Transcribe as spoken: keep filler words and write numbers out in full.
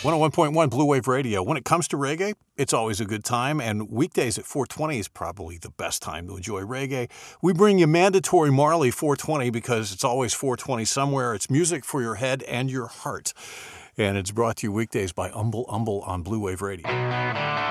one oh one point one Blue Wave Radio. When it comes to reggae, it's always a good time, and weekdays at four twenty is probably the best time to enjoy reggae. We bring you Mandatory Marley four twenty because it's always four twenty somewhere. It's music for your head and your heart. And it's brought to you weekdays by Umble Umble on Blue Wave Radio.